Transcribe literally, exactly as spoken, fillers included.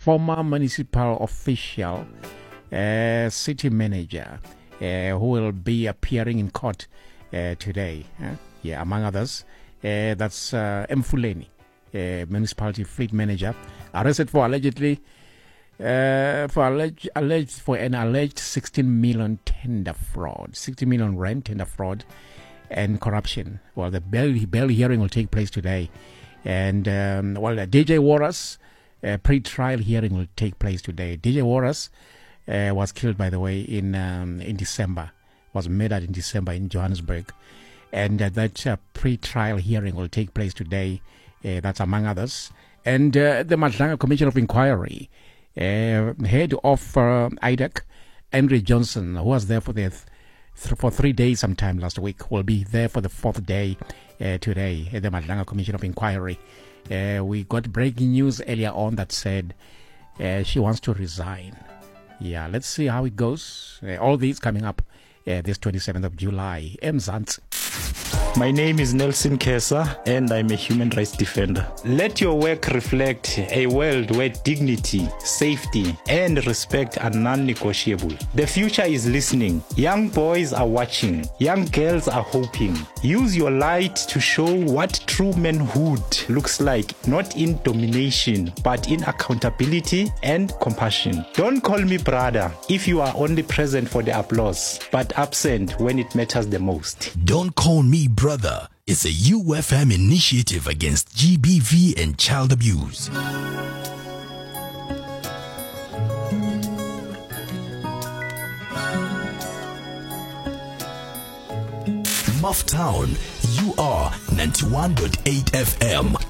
former municipal official, uh, city manager, uh, who will be appearing in court uh, today. Uh, yeah, among others, uh, that's uh, Mfuleni, uh, municipality fleet manager, arrested for allegedly uh, for alleged, alleged for an alleged sixteen million tender fraud, sixty million rand tender fraud, and corruption. Well, the bail, bail hearing will take place today, and um, well, the D J Warras uh, pre-trial hearing will take place today. D J Warras uh, was killed, by the way, in um, in December. Was murdered in December in Johannesburg, and uh, that uh, pre-trial hearing will take place today. Uh, that's among others, and uh, the Madlanga Commission of Inquiry. Uh, head of uh, I D E C, Henry Johnson, who was there for the th- th- for three days sometime last week, will be there for the fourth day uh, today at the Madlanga Commission of Inquiry. Uh, we got breaking news earlier on that said uh, she wants to resign. Yeah, let's see how it goes. Uh, all these coming up uh, this twenty-seventh of July. Mzansi. My name is Nelson Kesa, and I'm a human rights defender. Let your work reflect a world where dignity, safety, and respect are non-negotiable. The future is listening. Young boys are watching. Young girls are hoping. Use your light to show what true manhood looks like, not in domination, but in accountability and compassion. Don't call me brother if you are only present for the applause, but absent when it matters the most. Don't call me brother. It's a U F M initiative against G B V and child abuse. Mufftown, you are ninety-one point eight F M.